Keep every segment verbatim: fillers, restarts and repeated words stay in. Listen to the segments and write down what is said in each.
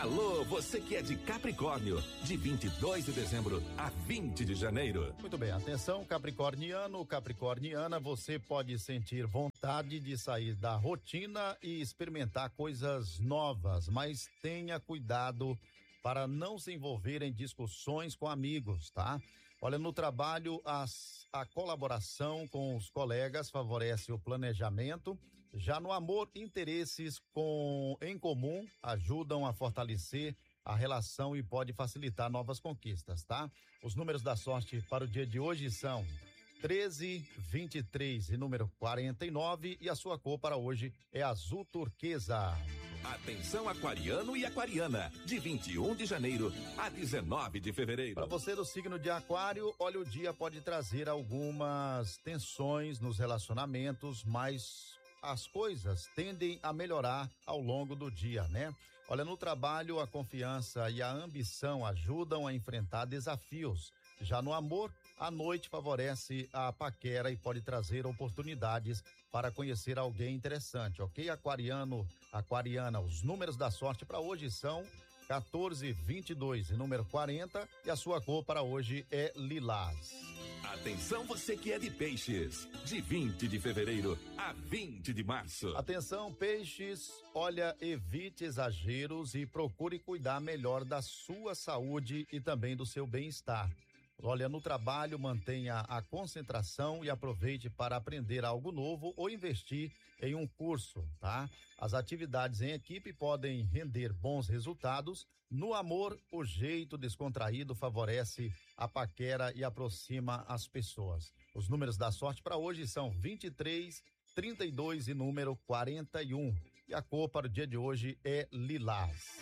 Alô, você que é de Capricórnio, de vinte e dois de dezembro a vinte de janeiro. Muito bem, atenção, capricorniano, capricorniana, você pode sentir vontade de sair da rotina e experimentar coisas novas, mas tenha cuidado para não se envolver em discussões com amigos, tá? Olha, no trabalho, as, a colaboração com os colegas favorece o planejamento. Já no amor, interesses com, em comum ajudam a fortalecer a relação e pode facilitar novas conquistas, tá? Os números da sorte para o dia de hoje são treze, vinte e três e número quarenta e nove, e a sua cor para hoje é azul turquesa. Atenção aquariano e aquariana, de vinte e um de janeiro a dezenove de fevereiro. Para você do signo de aquário, olha, o dia pode trazer algumas tensões nos relacionamentos, mas as coisas tendem a melhorar ao longo do dia, né? Olha, no trabalho, a confiança e a ambição ajudam a enfrentar desafios. Já no amor, a noite favorece a paquera e pode trazer oportunidades para conhecer alguém interessante, ok? Aquariano, aquariana, os números da sorte para hoje são quatorze, vinte e dois e número quarenta, e a sua cor para hoje é lilás. Atenção, você que é de peixes, de vinte de fevereiro a vinte de março. Atenção, peixes, olha, evite exageros e procure cuidar melhor da sua saúde e também do seu bem-estar. Olha, no trabalho, mantenha a concentração e aproveite para aprender algo novo ou investir em um curso, tá? As atividades em equipe podem render bons resultados. No amor, o jeito descontraído favorece a paquera e aproxima as pessoas. Os números da sorte para hoje são vinte e três, trinta e dois e número quarenta e um. E a cor para o dia de hoje é lilás.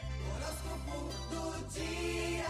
Horóscopo do dia.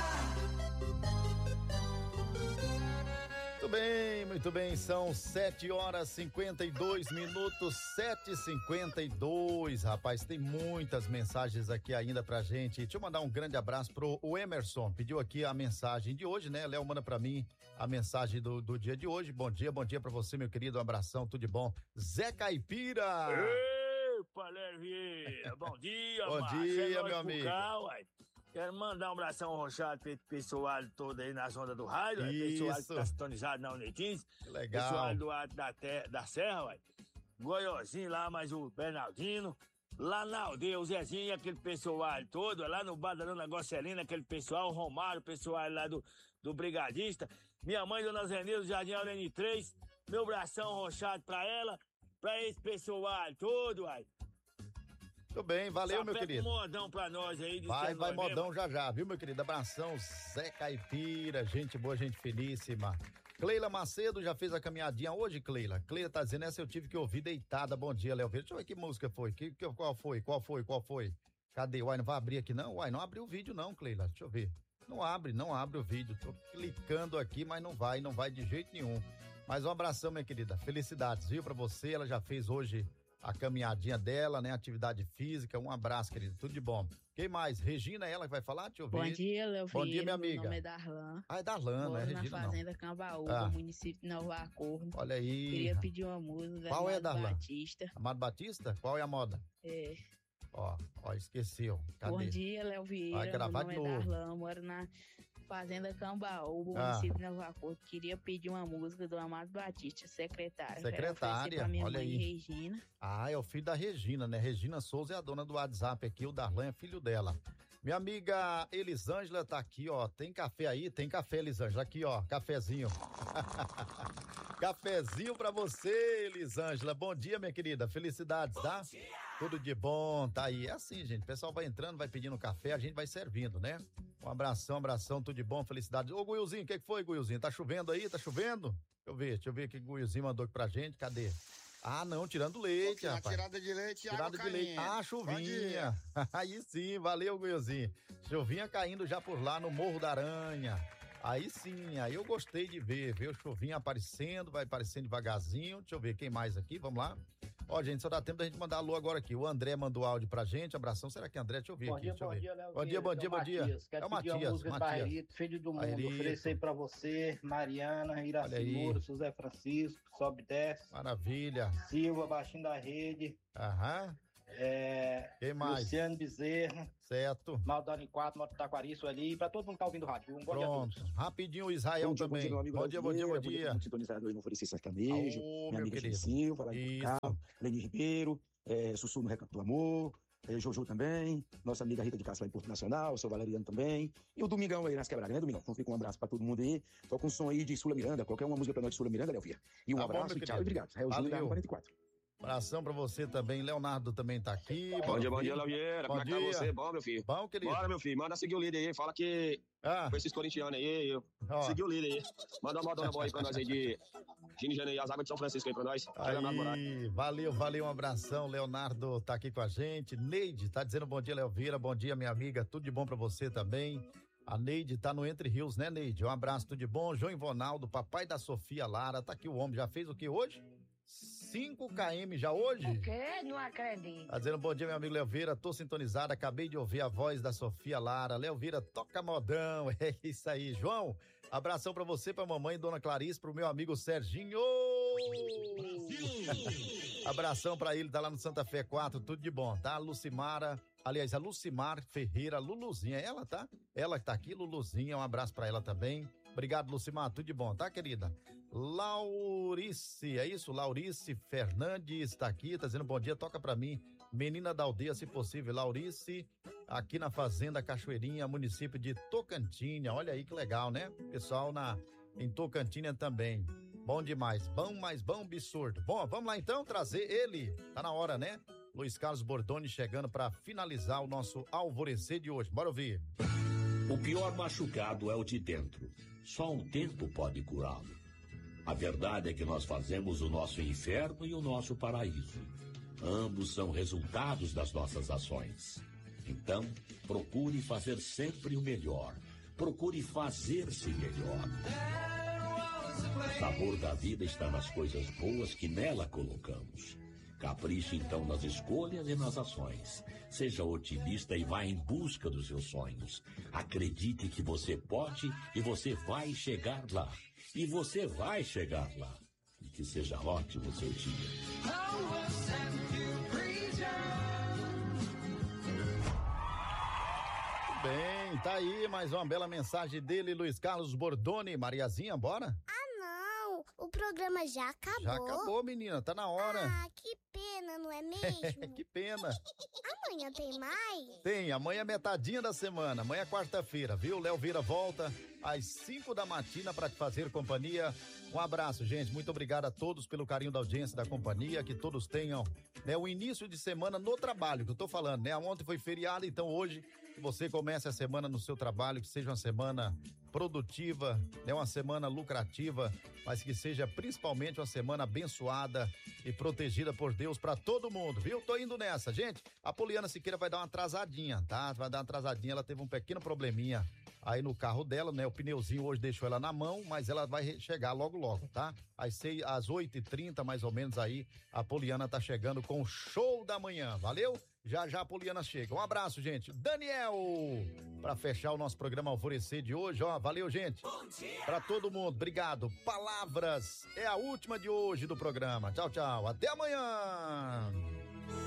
Muito bem, muito bem, são sete horas e cinquenta e dois minutos, sete e cinquenta e dois, rapaz, tem muitas mensagens aqui ainda pra gente. Deixa eu mandar um grande abraço pro o Emerson, pediu aqui a mensagem de hoje, né? Léo manda pra mim a mensagem do, do dia de hoje. Bom dia, bom dia pra você, meu querido, um abração, tudo de bom. Zé Caipira! Ei, Valério Vieira, bom dia, bom macho. dia, é meu amigo. Cá, quero mandar um abração rochado para esse pessoal todo aí na zona do raio, ué, pessoal que tá sintonizado na Unetins, legal. Pessoal do Alto da, Terra, da Serra, ué. Goiozinho lá, mais o Bernardino, lá na aldeia, o Zezinho, aquele pessoal todo, lá no bar da Dona Gocelina, aquele pessoal, o Romário, o pessoal lá do, do Brigadista, minha mãe, Dona Zenilda, do Jardim Aureni três, meu bração rochado pra ela, pra esse pessoal todo, ué. Tudo bem, valeu, Só meu querido. Um modão pra nós aí. Vai, vai, modão mesmo. já já, viu, meu querido? Abração, Zé Caipira, gente boa, gente finíssima. Cleila Macedo já fez a caminhadinha hoje, Cleila? Cleila tá dizendo, essa eu tive que ouvir deitada. Bom dia, Léo Verde. Deixa eu ver que música foi, que, que, qual foi, qual foi, qual foi? Cadê? Uai, não vai abrir aqui não? Uai, não abriu o vídeo não, Cleila, deixa eu ver. Não abre, não abre o vídeo. Tô clicando aqui, mas não vai, não vai de jeito nenhum. Mas um abração, minha querida. Felicidades, viu, pra você. Ela já fez hoje a caminhadinha dela, né? Atividade física. Um abraço, querido. Tudo de bom. Quem mais? Regina, ela que vai falar? Deixa eu ver. Bom dia, Léo. Bom dia, minha amiga. Meu nome é Darlan. Ah, é Darlan, né? Regina, na Fazenda Cambaúba, ah. município de Nova Acordo. Olha aí. Queria pedir uma música. Qual é, Darlan? Batista. Amado Batista? Qual é a moda? É. Ó, ó, esqueceu. Cadê? Bom dia, Léo Vieira. Vai gravar Meu nome de é novo. Darlan, moro na Fazenda Cambaúba, Ah. município de Nova Acordo. Queria pedir uma música do Amado Batista, secretária. Secretária, minha olha mãe aí. Regina. Ah, é o filho da Regina, né? Regina Souza é a dona do WhatsApp aqui, o Darlan é filho dela. Minha amiga Elisângela tá aqui, ó. Tem café aí? Tem café, Elisângela. Aqui, ó, cafezinho. Cafezinho pra você, Elisângela. Bom dia, minha querida. Felicidades, tá? Tudo de bom, tá aí. É assim, gente. O pessoal vai entrando, vai pedindo café, a gente vai servindo, né? Um abração, abração, tudo de bom, felicidades. Ô, Guilzinho, o que que foi, Guilzinho? Tá chovendo aí? Tá chovendo? Deixa eu ver, deixa eu ver o que o Guilzinho mandou aqui pra gente. Cadê? Ah, não, tirando leite, Uma rapaz. tirada de leite e Tirada água de leite. caindo. Ah, chuvinha. Aí sim, valeu, Guilzinho. Chuvinha caindo já por lá no Morro da Aranha. Aí sim, aí eu gostei de ver, ver o chuvinho aparecendo, vai aparecendo devagarzinho. Deixa eu ver quem mais aqui, vamos lá. Ó, gente, só dá tempo da gente mandar alô agora aqui. O André mandou áudio pra gente, abração. Será que é André? Deixa eu ver Bom aqui, dia, deixa eu bom ver. dia, Léo Bom dia, bom dia, bom dia. Quero É o pedir Matias, uma música do Matias. Bairrito, Filho do Mundo. Bairrito. Oferecer pra você, Mariana, Iraci Moura, José Francisco, Sobe e Desce. Maravilha. Silva, Baixinho da Rede. Aham. É, Quem mais? Luciano Bezerra. Certo. Maldani quatro, Moto Taquari, Sueli, pra todo mundo que tá ouvindo o rádio. Um bom Pronto. dia a todos. Rapidinho, o Israel Bom dia, também. bom dia, meu amigo Bom dia, bom dia, bom dia. Muito sintonizado aí no Oferecer Sertanejo. Alô, Minha meu amiga querido. Gil Silva, lá de Isso. Portugal, Leni Ribeiro, é, Sussu no Recanto do Amor, é, Jojo também, nossa amiga Rita de Castro lá em Porto Nacional, o seu Valeriano também. E o Domingão aí nas quebradas, né, Domingão? Então fica um abraço pra todo mundo aí. Toca um som aí de Sula Miranda, qualquer uma música pra nós de Sula Miranda, Léo Via. E um Tá bom, abraço meu e tchau querido. e obrigado. Rael Júnior da Valeu. quarenta e quatro. Abração pra você também. Leonardo também tá aqui. Bom dia, bom dia, filho. Lauieira. Bom Como é que tá dia. você? Bom, meu filho? Bom, querido. Bora, meu filho. Manda seguir o líder aí. Fala que Ah, com esses corintianos aí, eu ó. segui o líder aí. Manda uma modona boa aí pra nós aí de Gini Janeiro, as águas de São Francisco aí pra nós. Chega na moral. Aí, valeu, valeu, um abração. Leonardo tá aqui com a gente. Neide tá dizendo bom dia, Leovira. Bom dia, minha amiga. Tudo de bom pra você também. A Neide tá no Entre Rios, né, Neide? Um abraço, tudo de bom. João Ivonaldo, papai da Sofia Lara. Tá aqui o homem. Já fez o que hoje? cinco quilômetros já hoje? O quê? Não acredito. Tá dizendo bom dia, meu amigo Leovira. Tô sintonizado. Acabei de ouvir a voz da Sofia Lara. Leovira, toca modão. É isso aí. João, abração pra você, pra mamãe, dona Clarice, pro meu amigo Serginho. Abração pra ele, tá lá no Santa Fé quatro, tudo de bom, tá? Lucimara, aliás, a Lucimar Ferreira, Luluzinha, ela, tá? Ela que tá aqui, Luluzinha, um abraço pra ela também. Obrigado, Lucimar, tudo de bom, tá, querida? Laurice, é isso? Laurice Fernandes tá aqui, tá dizendo bom dia, toca pra mim. Menina da aldeia, se possível, Laurice, aqui na Fazenda Cachoeirinha, município de Tocantinha. Olha aí que legal, né? Pessoal na, em Tocantinha também. Bom demais, bom, mas bom, absurdo. Bom, vamos lá então trazer ele. Tá na hora, né? Luiz Carlos Bordoni chegando pra finalizar o nosso alvorecer de hoje. Bora ouvir. O pior machucado é o de dentro. Só um tempo pode curá-lo. A verdade é que nós fazemos o nosso inferno e o nosso paraíso. Ambos são resultados das nossas ações. Então, procure fazer sempre o melhor. Procure fazer-se melhor. O sabor da vida está nas coisas boas que nela colocamos. Capriche então nas escolhas e nas ações. Seja otimista e vá em busca dos seus sonhos. Acredite que você pode e você vai chegar lá. E você vai chegar lá. E que seja ótimo o seu dia. Bem, tá aí mais uma bela mensagem dele, Luiz Carlos Bordoni. Mariazinha, bora? Ah, não! O programa já acabou. Já acabou, menina, tá na hora. Ah, que pena, não é mesmo? Que pena. Amanhã tem mais? Tem, amanhã é metadinha da semana, amanhã é quarta-feira, viu? Léo Vira volta às cinco da matina para te fazer companhia. Um abraço, gente, muito obrigado a todos pelo carinho da audiência, da companhia, que todos tenham, né, o início de semana no trabalho, que eu tô falando, né? Ontem foi feriado, então hoje que você comece a semana no seu trabalho, que seja uma semana produtiva, né, uma semana lucrativa, mas que seja principalmente uma semana abençoada e protegida por Deus para todo mundo, viu? Tô indo nessa, gente. A Poliana Siqueira vai dar uma atrasadinha, tá? Vai dar uma atrasadinha, ela teve um pequeno probleminha aí no carro dela, né? O pneuzinho hoje deixou ela na mão, mas ela vai chegar logo logo, tá? Às seis, às oito e trinta, mais ou menos aí, a Poliana tá chegando com o show da manhã, valeu? Já já a Poliana chega. Um abraço, gente. Daniel, para fechar o nosso programa Alvorecer de hoje, ó, valeu, gente. Para todo mundo, obrigado. Palavras é a última de hoje do programa. Tchau, tchau. Até amanhã.